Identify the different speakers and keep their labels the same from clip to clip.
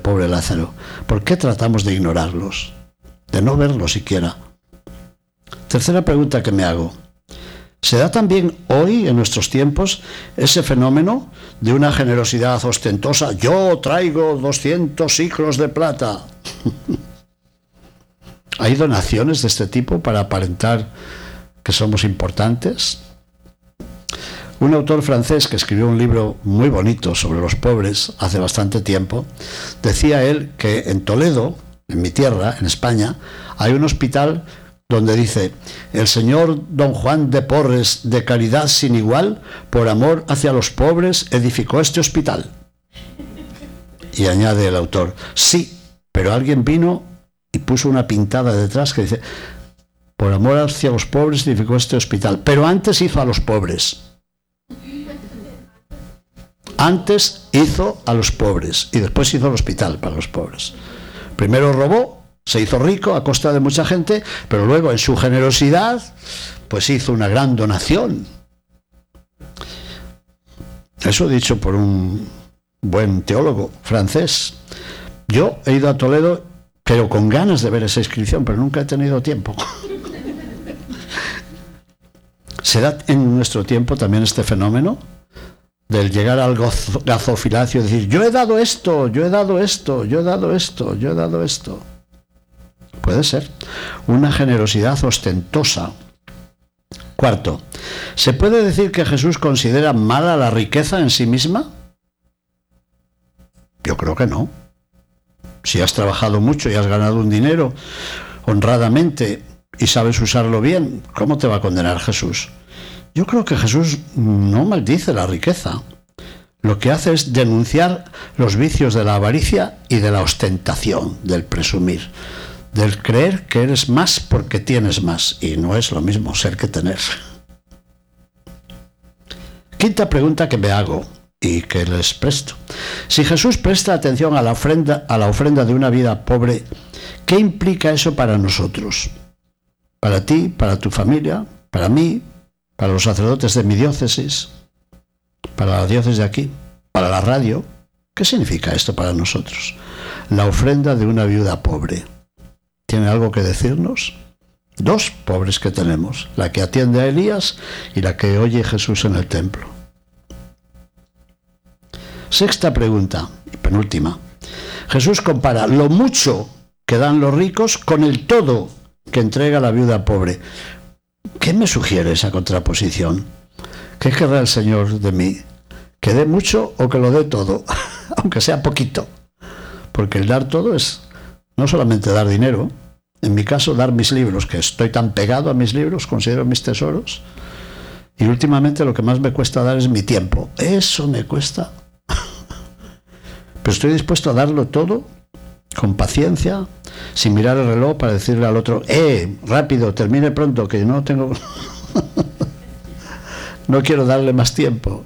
Speaker 1: pobre Lázaro? ¿Por qué tratamos de ignorarlos? De no verlos siquiera. Tercera pregunta que me hago. ¿Se da también hoy, en nuestros tiempos, ese fenómeno de una generosidad ostentosa? Yo traigo 200 siclos de plata. ¿Hay donaciones de este tipo para aparentar que somos importantes? Un autor francés que escribió un libro muy bonito sobre los pobres hace bastante tiempo, decía él que en Toledo, en mi tierra, en España, hay un hospital donde dice: el señor don Juan de Porres, de caridad sin igual, por amor hacia los pobres, edificó este hospital. Y añade el autor: sí, pero alguien vino y puso una pintada detrás que dice: por amor hacia los pobres edificó este hospital, pero antes hizo a los pobres. Antes hizo a los pobres y después hizo el hospital para los pobres. Primero robó, se hizo rico a costa de mucha gente, pero luego en su generosidad pues hizo una gran donación. Eso dicho por un buen teólogo francés. Yo he ido a Toledo, pero con ganas de ver esa inscripción, pero nunca he tenido tiempo. ¿Se da en nuestro tiempo también este fenómeno del llegar al gazofilacio y decir: yo he dado esto, yo he dado esto, yo he dado esto, yo he dado esto? Puede ser una generosidad ostentosa. Cuarto, ¿se puede decir que Jesús considera mala la riqueza en sí misma? Yo creo que no. Si has trabajado mucho y has ganado un dinero honradamente y sabes usarlo bien, ¿cómo te va a condenar Jesús? Yo creo que Jesús no maldice la riqueza. Lo que hace es denunciar los vicios de la avaricia y de la ostentación, del presumir, del creer que eres más porque tienes más, y no es lo mismo ser que tener. Quinta pregunta que me hago y que les presto. Si Jesús presta atención a la ofrenda de una vida pobre, ¿qué implica eso para nosotros? Para ti, para tu familia, para mí, para los sacerdotes de mi diócesis, para la diócesis de aquí, para la radio. ¿Qué significa esto para nosotros? La ofrenda de una viuda pobre. ¿Tiene algo que decirnos? Dos pobres que tenemos, la que atiende a Elías y la que oye Jesús en el templo. Sexta pregunta, y penúltima. Jesús compara lo mucho que dan los ricos con el todo que entrega la viuda pobre. ¿Qué me sugiere esa contraposición? ¿Qué querrá el Señor de mí? ¿Que dé mucho o que lo dé todo? Aunque sea poquito. Porque el dar todo es no solamente dar dinero. En mi caso, dar mis libros, que estoy tan pegado a mis libros, considero mis tesoros. Y últimamente lo que más me cuesta dar es mi tiempo. Eso me cuesta. Pero estoy dispuesto a darlo todo con paciencia, sin mirar el reloj para decirle al otro: rápido, termine pronto, que no tengo... no quiero darle más tiempo.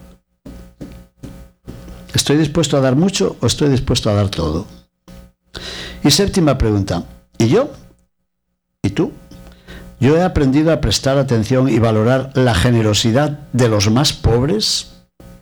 Speaker 1: ¿Estoy dispuesto a dar mucho o estoy dispuesto a dar todo? Y séptima pregunta. ¿Y yo? ¿Y tú? ¿Yo he aprendido a prestar atención y valorar la generosidad de los más pobres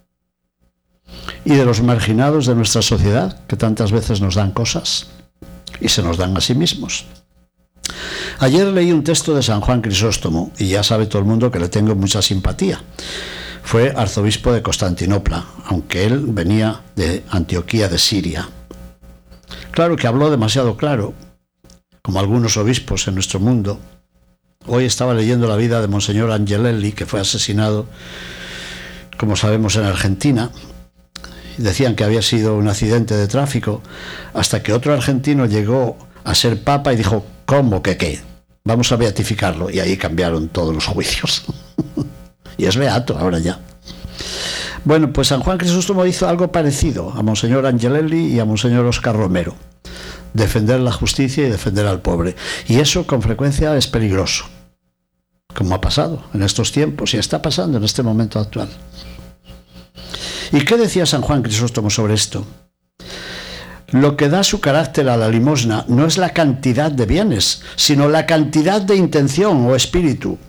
Speaker 1: y de los marginados de nuestra sociedad, que tantas veces nos dan cosas y se nos dan a sí mismos? Ayer leí un texto de San Juan Crisóstomo, y ya sabe todo el mundo que le tengo mucha simpatía. Fue arzobispo de Constantinopla, aunque él venía de Antioquía de Siria. Claro que habló demasiado claro, como algunos obispos en nuestro mundo. Hoy estaba leyendo la vida de Monseñor Angelelli, que fue asesinado, como sabemos, en Argentina. Decían que había sido un accidente de tráfico, hasta que otro argentino llegó a ser papa y dijo: ¿cómo que qué? Vamos a beatificarlo. Y ahí cambiaron todos los juicios. Y es beato ahora ya. Bueno, pues San Juan Crisóstomo hizo algo parecido a Monseñor Angelelli y a Monseñor Óscar Romero: defender la justicia y defender al pobre. Y eso con frecuencia es peligroso, como ha pasado en estos tiempos y está pasando en este momento actual. ¿Y qué decía San Juan Crisóstomo sobre esto? Lo que da su carácter a la limosna no es la cantidad de bienes, sino la cantidad de intención o espíritu.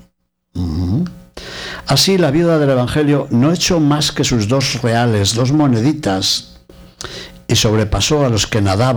Speaker 1: Así, la viuda del Evangelio no echó más que sus 2 reales, 2 moneditas, y sobrepasó a los que nadaban